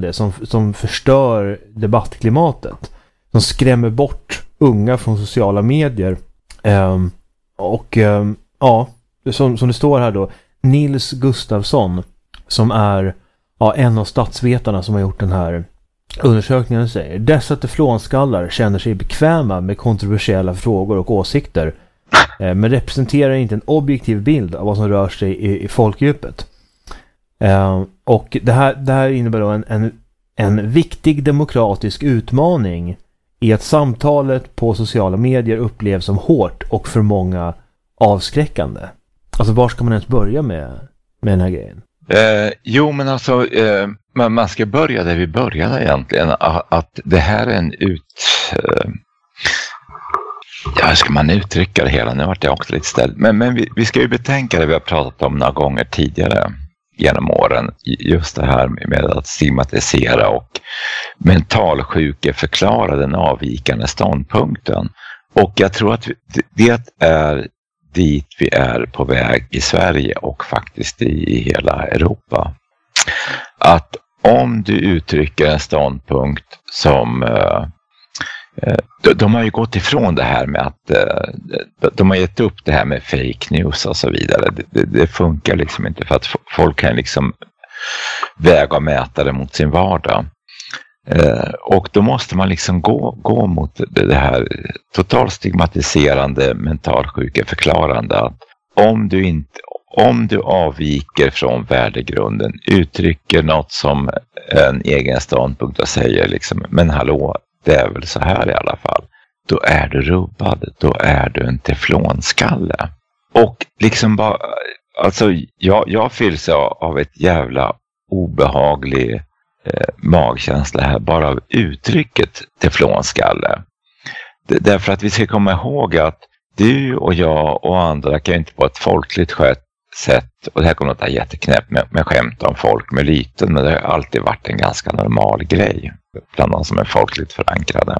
det som förstör debattklimatet. Som skrämmer bort unga från sociala medier. Som det står här då, Nils Gustafsson, som är en av statsvetarna som har gjort den här undersökningen, säger: dessa teflonskallar känner sig bekväma med kontroversiella frågor och åsikter, men representerar inte en objektiv bild av vad som rör sig i folkdjupet. Och det här innebär då en viktig demokratisk utmaning i att samtalet på sociala medier upplevs som hårt och för många avskräckande. Alltså, var ska man ens börja med den här grejen? Man ska börja där vi började egentligen, att det här är en hur ska man uttrycka det hela? Nu vart det också lite ställt. Men vi ska ju betänka det vi har pratat om några gånger tidigare genom åren. Just det här med att stigmatisera och mentalsjuka förklara den avvikande ståndpunkten. Och jag tror att det är dit vi är på väg i Sverige och faktiskt i hela Europa. Att om du uttrycker en ståndpunkt som de har ju gått ifrån det här med att de har gett upp det här med fake news och så vidare. Det funkar liksom inte, för att folk kan liksom väga och mäta det mot sin vardag. Och då måste man liksom gå mot det här totalt stigmatiserande, mentalsjuka förklarande att om du avviker från värdegrunden, uttrycker något som en egen ståndpunkt och säger liksom, men hallå, det är väl så här i alla fall, då är du rubbad, då är du en teflonskalle. Och liksom bara, alltså jag fylls av ett jävla obehaglig magkänsla här, bara av uttrycket teflonskalle. Därför att vi ska komma ihåg att du och jag och andra kan inte på ett folkligt sätt, och det här kommer att ta jätteknäpp med skämt om folk med lyten, men det har alltid varit en ganska normal grej bland de som är folkligt förankrade.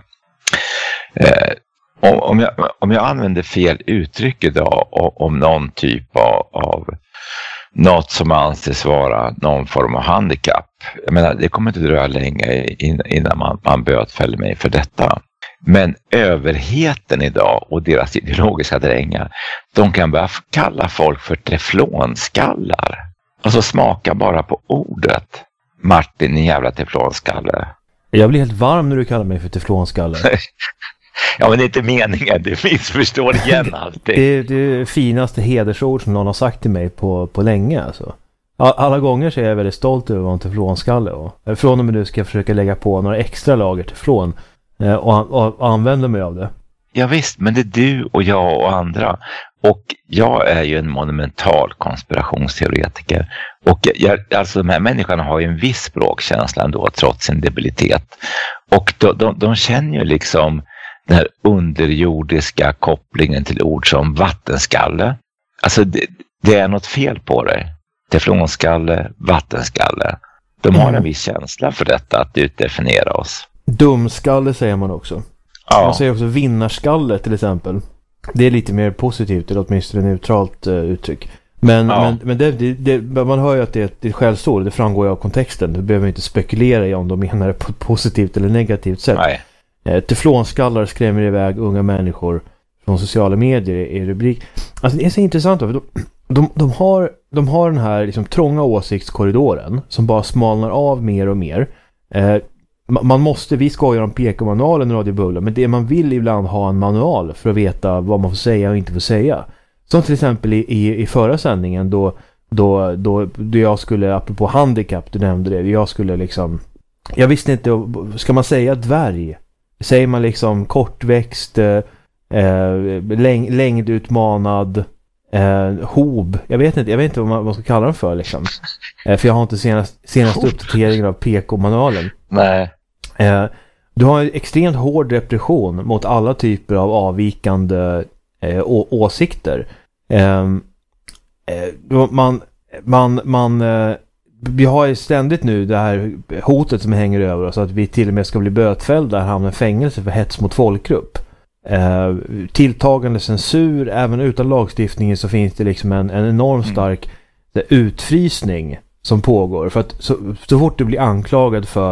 Om jag använder fel uttryck idag om någon typ av något som anses vara någon form av handikapp, jag menar, det kommer inte dröja länge innan man bötfäller mig för detta. Men överheten idag och deras ideologiska drängar, de kan börja kalla folk för teflonskallar. Alltså smaka bara på ordet. Martin, en jävla teflonskalle. Jag blir helt varm när du kallar mig för teflonskalle. Ja, men det är inte meningen. Du missförstår igen alltid. Det är det finaste hedersord som någon har sagt till mig på länge. Alltså. Alla gånger så är jag väldigt stolt över att vara en teflonskalle. Och från och med nu ska jag försöka lägga på några extra lager teflon och använda mig av det. Ja visst, men det är du och jag och andra. Och jag är ju en monumental konspirationsteoretiker. Och alltså de här människorna har ju en viss språkkänsla ändå, trots sin debilitet. Och de känner ju liksom den här underjordiska kopplingen till ord som vattenskalle. Alltså det är något fel på det. Teflonskalle, vattenskalle. De har en viss känsla för detta, att utdefiniera oss. Dumskalle säger man också. Ja. Man säger också vinnarskalle till exempel. Det är lite mer positivt, eller åtminstone neutralt uttryck. Men man hör ju att det är ett skällsord. Det framgår ju av kontexten. Du behöver inte spekulera i om de menar det på ett positivt eller negativt sätt. Nej. Teflonskallar skrämmer iväg unga människor från sociala medier i rubrik. Alltså det är så intressant. För de har den här liksom trånga åsiktskorridoren som bara smalnar av mer och mer. Vi skojar om PK-manualen i Radio Bubbla, men det man vill ibland ha en manual för att veta vad man får säga och inte får säga. Som till exempel i förra sändningen då jag skulle, apropå handikapp, du nämnde det, jag skulle liksom, jag visste inte, ska man säga dvärg? Säger man liksom kortväxt, längdutmanad, hob? Jag vet inte vad man ska kalla den för liksom. För jag har inte senaste uppdateringen av PK-manualen. Nej. Du har en extremt hård repression mot alla typer av avvikande åsikter. Vi har ju ständigt nu det här hotet som hänger över oss, att vi till och med ska bli bötfällda, hamna i fängelse för hets mot folkgrupp. Tilltagande censur, även utan lagstiftningen så finns det liksom en enormt stark utfrysning som pågår. För att så fort du blir anklagad för